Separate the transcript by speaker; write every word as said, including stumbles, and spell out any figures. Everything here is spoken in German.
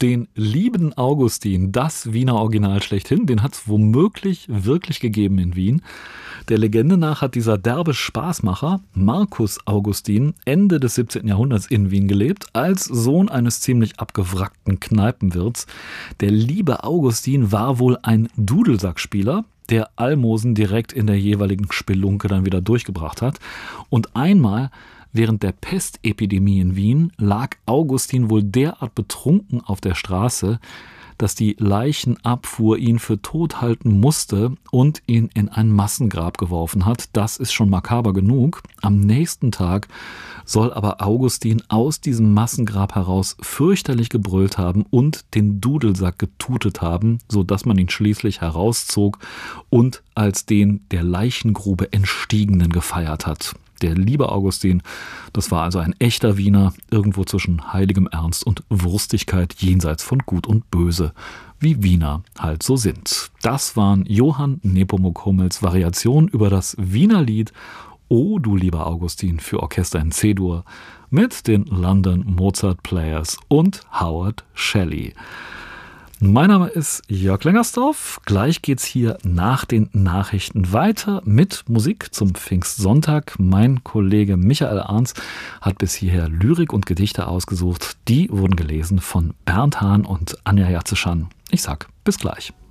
Speaker 1: Den lieben Augustin, das Wiener Original schlechthin, den hat es womöglich wirklich gegeben in Wien. Der Legende nach hat dieser derbe Spaßmacher Marcus Augustin Ende des siebzehnten Jahrhunderts in Wien gelebt, als Sohn eines ziemlich abgewrackten Kneipenwirts. Der liebe Augustin war wohl ein Dudelsackspieler, der Almosen direkt in der jeweiligen Spelunke dann wieder durchgebracht hat. Und einmal während der Pestepidemie in Wien lag Augustin wohl derart betrunken auf der Straße, dass die Leichenabfuhr ihn für tot halten musste und ihn in ein Massengrab geworfen hat. Das ist schon makaber genug. Am nächsten Tag soll aber Augustin aus diesem Massengrab heraus fürchterlich gebrüllt haben und den Dudelsack getutet haben, sodass man ihn schließlich herauszog und als den der Leichengrube Entstiegenen gefeiert hat. Der liebe Augustin, das war also ein echter Wiener, irgendwo zwischen heiligem Ernst und Wurstigkeit, jenseits von Gut und Böse, wie Wiener halt so sind. Das waren Johann Nepomuk Hummels Variationen über das Wiener Lied O du lieber Augustin für Orchester in C-Dur mit den London Mozart Players und Howard Shelley. Mein Name ist Jörg Lengersdorf. Gleich geht's hier nach den Nachrichten weiter mit Musik zum Pfingstsonntag. Mein Kollege Michael Arns hat bis hierher Lyrik und Gedichte ausgesucht. Die wurden gelesen von Bernd Hahn und Anja Jatzeschan. Ich sag bis gleich.